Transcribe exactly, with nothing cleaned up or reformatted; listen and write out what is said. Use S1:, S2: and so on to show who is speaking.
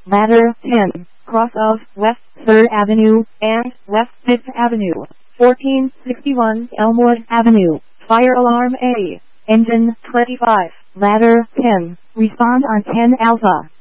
S1: Ladder ten, cross of West third Avenue and West fifth Avenue, fourteen sixty-one Elmwood Avenue. Fire alarm A. Engine twenty-five. Ladder ten. Respond on ten Alpha.